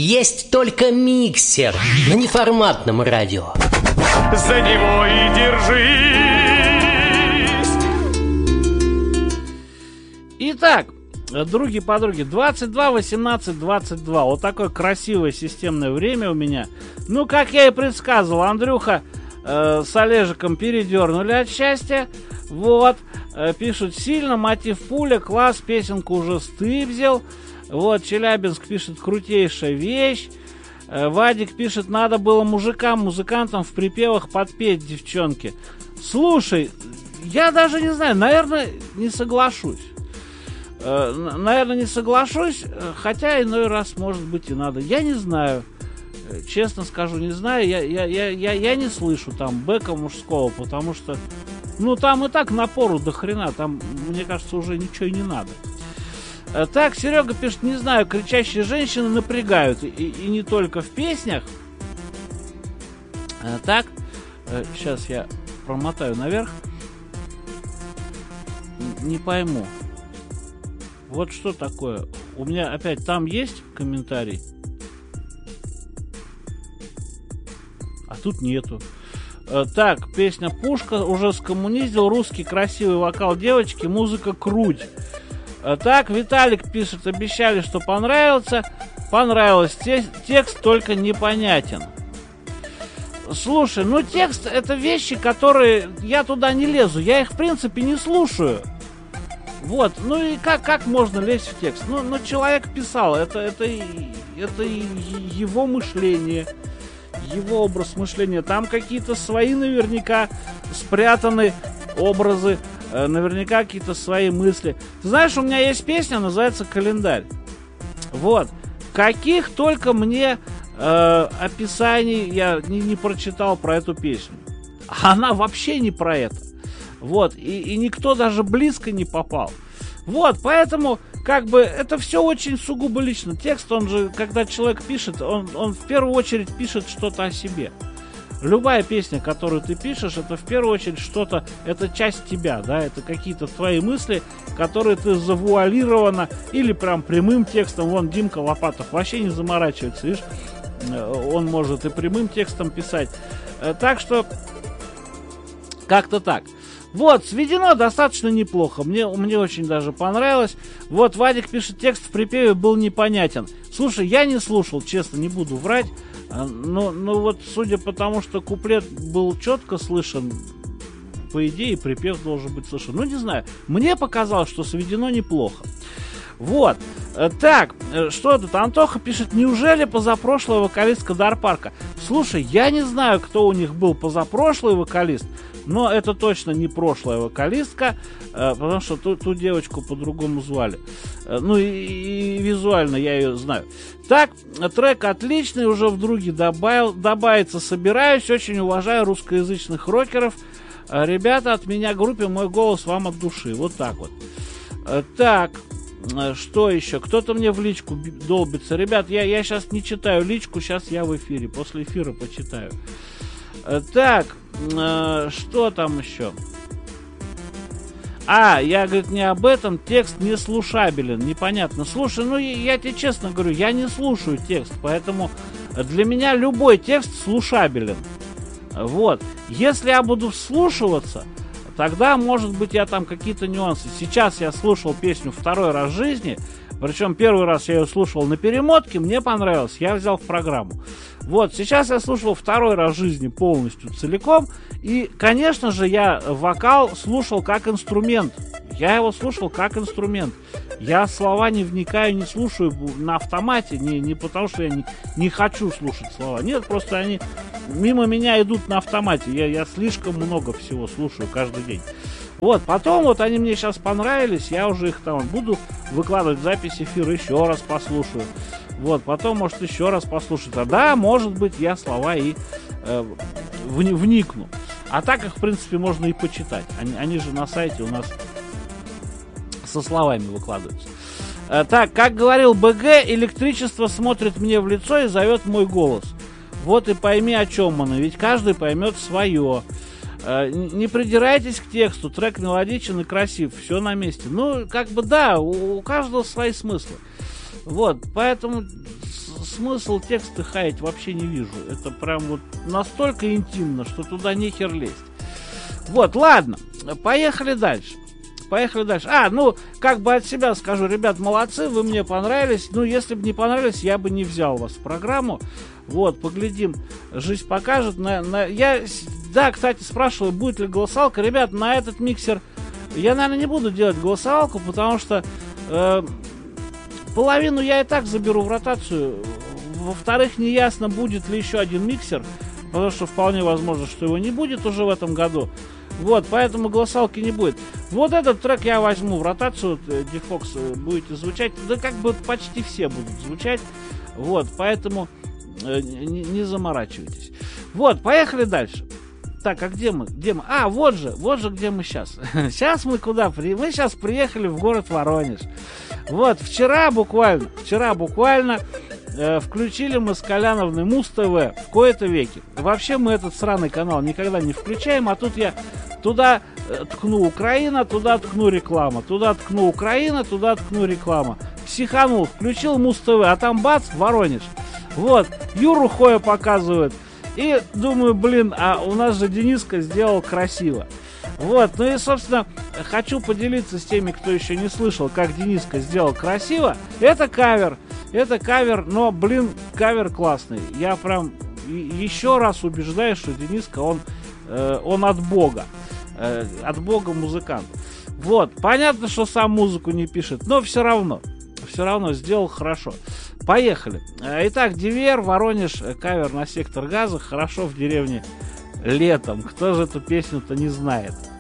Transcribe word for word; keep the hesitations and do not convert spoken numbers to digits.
Есть только миксер на неформатном радио. За него и держись. Итак, други-подруги, двадцать два восемнадцать двадцать два. Вот такое красивое системное время у меня. Ну, как я и предсказывал, Андрюха э, с Олежиком передернули от счастья. Вот, э, пишут сильно, мотив пуля, класс, песенку уже стыбзил. Вот, Челябинск пишет крутейшая вещь. э, Вадик пишет, надо было мужикам, музыкантам в припевах подпеть, девчонки. Слушай, я даже не знаю, наверное, не соглашусь. э, Наверное, не соглашусь, хотя иной раз, может быть, и надо. Я не знаю. Честно скажу, не знаю. Я, я, я, я, я не слышу там бэка мужского, потому что ну, там и так напору до хрена. Там, мне кажется, уже ничего и не надо. Так, Серега пишет, не знаю, кричащие женщины напрягают. И, и не только в песнях. Так, сейчас я промотаю наверх. Не пойму. Вот что такое. У меня опять там есть комментарий. А тут нету. Так, песня «Пушка» уже скоммуниздил, русский красивый вокал девочки, музыка круть. Так, Виталик пишет, обещали, что понравился. Понравилось. Те- текст только непонятен. Слушай, ну текст это вещи, которые я туда не лезу. Я их в принципе не слушаю. Вот, ну и как, как можно лезть в текст? Ну, ну человек писал, это, это, это его мышление, его образ мышления. Там какие-то свои наверняка спрятаны образы, наверняка какие-то свои мысли. Ты знаешь, у меня есть песня, называется «Календарь». Вот. Каких только мне э, описаний я не, не прочитал про эту песню. Она вообще не про это. Вот. И, и никто даже близко не попал. Вот. Поэтому, как бы, это все очень сугубо лично. Текст, он же, когда человек пишет, он, он в первую очередь пишет что-то о себе. Любая песня, которую ты пишешь, это в первую очередь что-то, это часть тебя, да, это какие-то твои мысли, которые ты завуалированно или прям прямым текстом. Вон Димка Лопатов вообще не заморачивается, видишь, он может и прямым текстом писать. Так что как-то так. Вот, сведено достаточно неплохо. Мне, мне очень даже понравилось. Вот, Вадик пишет, текст в припеве был непонятен. Слушай, я не слушал, честно, не буду врать. Но, но вот, судя по тому, что куплет был четко слышен, по идее, припев должен быть слышен. Ну, не знаю. Мне показалось, что сведено неплохо. Вот. Так, что тут? Антоха пишет, неужели позапрошлая вокалистка Дарпарка? Слушай, я не знаю, кто у них был позапрошлый вокалист, но это точно не прошлая вокалистка, потому что ту, ту девочку по-другому звали. Ну и, и визуально я ее знаю. Так, трек отличный, уже в други добавил, добавиться собираюсь. Очень уважаю русскоязычных рокеров. Ребята, от меня группе мой голос вам от души. Вот так вот. Так, что еще? Кто-то мне в личку долбится. Ребят, я, я сейчас не читаю личку, сейчас я в эфире. После эфира почитаю. Так, что там еще? А, я, говорит, не об этом, текст не слушабелен, непонятно. Слушай, ну я, я тебе честно говорю, я не слушаю текст, поэтому для меня любой текст слушабелен. Вот, если я буду вслушиваться, тогда, может быть, я там какие-то нюансы. Сейчас я слушал песню второй раз в жизни, причем первый раз я ее слушал на перемотке, мне понравилось, я взял в программу. Вот, сейчас я слушал второй раз в жизни полностью, целиком, и, конечно же, я вокал слушал как инструмент. Я его слушал как инструмент. Я слова не вникаю, не слушаю на автомате, не, не потому что я не, не хочу слушать слова. Нет, просто они мимо меня идут на автомате. Я, я слишком много всего слушаю каждый день. Вот, потом вот они мне сейчас понравились, я уже их там буду выкладывать в запись эфира, еще раз послушаю. Вот, потом, может, еще раз послушать. А да, может быть, я слова и э, вникну. А так их, в принципе, можно и почитать. Они, они же на сайте у нас со словами выкладываются. Э, так, как говорил БГ, электричество смотрит мне в лицо и зовет мой голос. Вот и пойми, о чем он, ведь каждый поймет свое. Э, не придирайтесь к тексту, трек мелодичен и красив, все на месте. Ну, как бы да, у, у каждого свои смыслы. Вот, поэтому смысл тексты хаять вообще не вижу. Это прям вот настолько интимно, что туда нехер лезть. Вот, ладно, поехали дальше. Поехали дальше. А, ну, как бы от себя скажу, ребят, молодцы, вы мне понравились. Ну, если бы не понравились, я бы не взял вас в программу. Вот, поглядим, жизнь покажет. На, на, я, да, кстати, спрашиваю, будет ли голосовалка. Ребят, на этот миксер я, наверное, не буду делать голосовалку, потому что э, половину я и так заберу в ротацию. Во-вторых, неясно, будет ли еще один миксер, потому что вполне возможно, что его не будет уже в этом году. Вот, поэтому голосовалки не будет. Вот этот трек я возьму в ротацию, Дефокс будете звучать. Да как бы почти все будут звучать. Вот, поэтому э, не, не заморачивайтесь. Вот, поехали дальше. Так, а где мы? Где мы? А, вот же, вот же где мы сейчас. Сейчас мы куда? При... Мы сейчас приехали в город Воронеж. Вот, вчера буквально, вчера буквально э, включили мы с Коляновной Муз-ТВ в кои-то веки. Вообще мы этот сраный канал никогда не включаем, а тут я туда э, ткну Украина, туда ткну реклама, туда ткну Украина, туда ткну реклама. Психанул, включил Муз-ТВ, а там бац, Воронеж. Вот, Юру Хоя показывают. И думаю, блин, а у нас же Дениска сделал красиво. Вот, ну и, собственно, хочу поделиться с теми, кто еще не слышал, как Дениска сделал красиво. Это кавер, это кавер, но, блин, кавер классный. Я прям еще раз убеждаюсь, что Дениска, он, э, он от бога, э, от бога музыкант. Вот, понятно, что сам музыку не пишет, но все равно, все равно сделал хорошо. Поехали. Итак, Дивер, Воронеж, кавер на Сектор Газа. Хорошо в деревне летом. Кто же эту песню-то не знает?